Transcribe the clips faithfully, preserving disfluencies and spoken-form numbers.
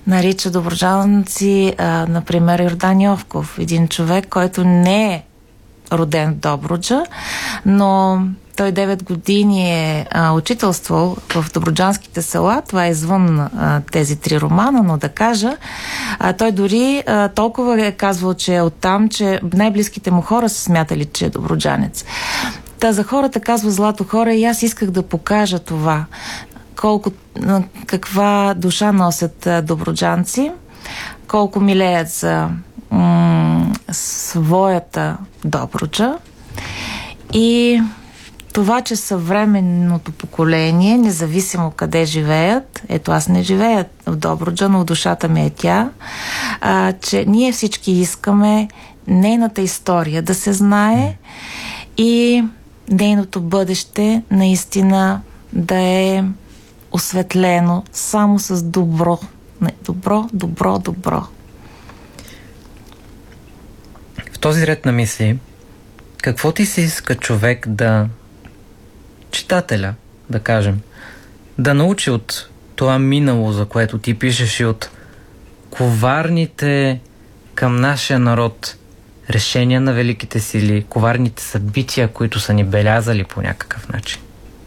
нарича добруджанци, а, например, Йордан Йовков, един човек, който не е роден в Добруджа, но той девет години е а, учителствал в добруджанските села. Това е извън а, тези три романа, но да кажа, а, той дори а, толкова е казвал, че е оттам, че най-близките му хора са смятали, че е добруджанец. Та за хората казва Злато хора и аз исках да покажа това. Колко, каква душа носят а, добруджанци, колко милеят за м- своята Добруджа и това, че съвременното поколение, независимо къде живеят, ето аз не живея в Добруджа, но в душата ми е тя, а, че ние всички искаме нейната история да се знае и нейното бъдеще наистина да е осветлено само с добро. Добро, добро, добро. В този ред на мисли, какво ти се иска човек да... читателя, да кажем, да научи от това минало, за което ти пишеш, и от коварните към нашия народ решения на великите сили, коварните събития, които са ни белязали по някакъв начин?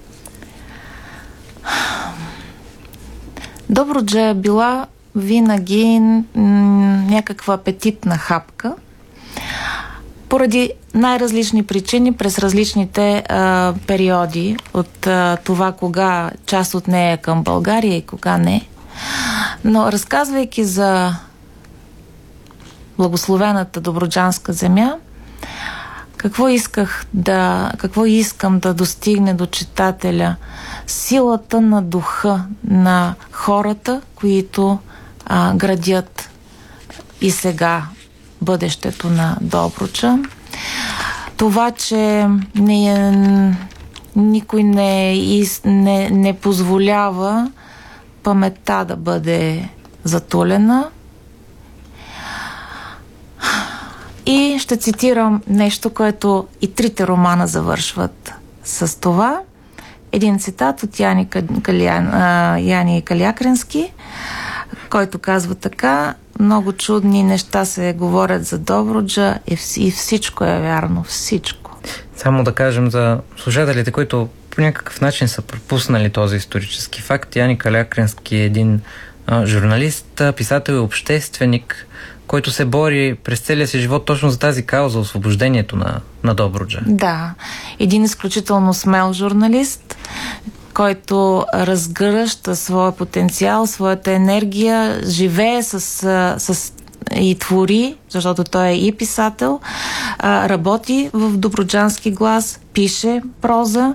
Добруджа е била винаги м- някаква апетитна хапка, поради най-различни причини през различните а, периоди от а, това кога част от нея е към България и кога не. Но разказвайки за благословената добруджанска земя, какво исках да, какво искам да достигне до читателя? Силата на духа на хората, които а, градят и сега бъдещето на Добруджа. Това, че не, никой не, из, не, не позволява паметта да бъде затулена. И ще цитирам нещо, което и трите романа завършват с това. Един цитат от Яни, Каля, Яни Калякренски, който казва така: много чудни неща се говорят за Добруджа и всичко е вярно, всичко. Само да кажем за слушателите, които по някакъв начин са пропуснали този исторически факт. Яни Калякренски е един а, журналист, писател и общественик, който се бори през целия си живот точно за тази кауза, освобождението на, на Добруджа. Да, един изключително смел журналист, който разгръща своя потенциал, своята енергия, живее с, с и твори, защото той е и писател, работи в добруджански глас, пише проза,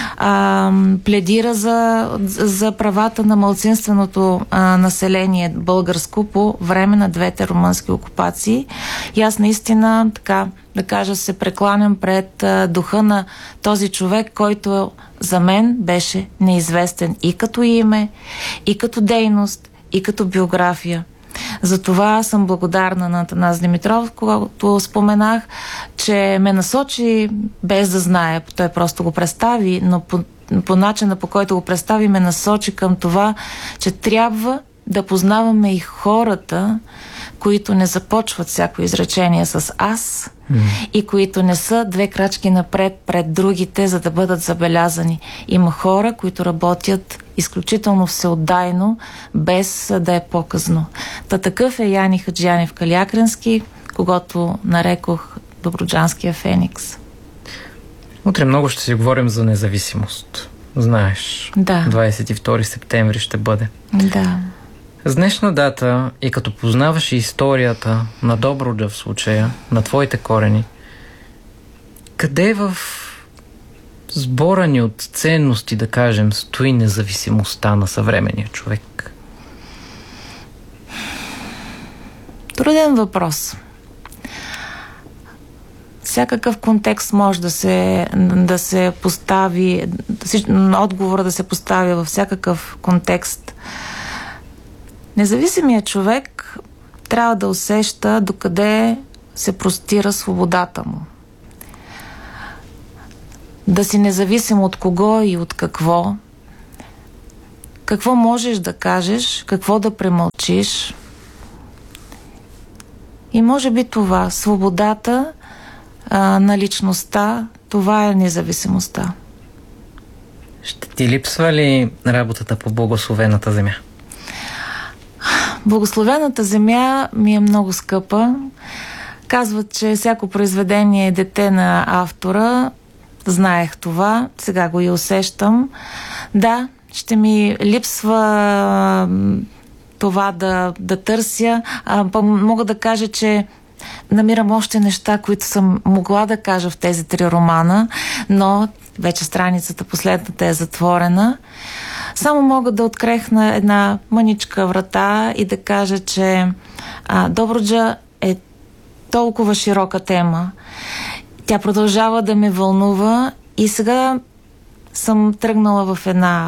пледира за, за правата на малцинственото население българско по време на двете румънски окупации. И аз наистина, така да кажа, се прекланям пред духа на този човек, който за мен беше неизвестен и като име, и като дейност, и като биография. Затова съм благодарна на Атанас Димитров, когато споменах, че ме насочи без да знае. Той просто го представи, но по, по начина, по който го представи, ме насочи към това, че трябва да познаваме и хората, които не започват всяко изречение с аз mm. и които не са две крачки напред пред другите, за да бъдат забелязани. Има хора, които работят изключително всеотдайно, без да е по-късно. Та такъв е Яни Хаджиянев Калякренски, когото нарекох Добруджанския феникс. Утре много ще си говорим за независимост. Знаеш, да. двадесет и втори септември ще бъде. Да. С днешна дата и като познаваш историята на Добруджа в случая, на твоите корени, къде в сбора ни от ценности, да кажем, стои независимостта на съвременния човек? Труден въпрос. Всякакъв контекст може да се, да се постави, отговор да се постави във всякакъв контекст. Независимият човек трябва да усеща докъде се простира свободата му. Да си независим от кого и от какво, какво можеш да кажеш, какво да премълчиш. И може би това, свободата а, на личността, това е независимостта. Ще ти липсва ли работата по благословената земя? Благословената земя ми е много скъпа. Казват, че всяко произведение е дете на автора. Знаех това, сега го и усещам. Да, ще ми липсва това да, да търся. А, мога да кажа, че намирам още неща, които съм могла да кажа в тези три романа, но вече страницата последната е затворена. Само мога да открехна една мъничка врата и да кажа, че а, Добруджа е толкова широка тема. Тя продължава да ме вълнува и сега съм тръгнала в една